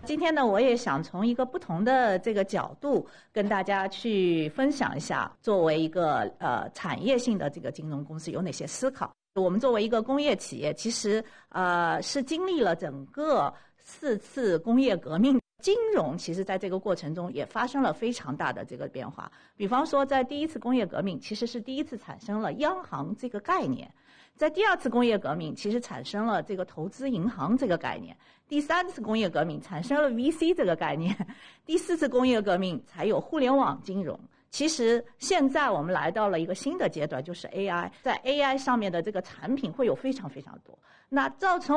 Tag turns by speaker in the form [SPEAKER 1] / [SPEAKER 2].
[SPEAKER 1] 今天呢，我也想从一个不同的这个角度跟大家去分享一下，作为一个产业性的这个金融公司有哪些思考。我们作为一个工业企业，其实是经历了整个4次工业革命。金融其实在这个过程中也发生了非常大的这个变化。比方说，在第1次工业革命，其实是第一次产生了央行这个概念；在第2次工业革命，其实产生了这个投资银行这个概念；第3次工业革命产生了 VC 这个概念；第4次工业革命才有互联网金融。其实现在我们来到了一个新的阶段，就是 AI。在 AI 上面的这个产品会有非常非常多，那造成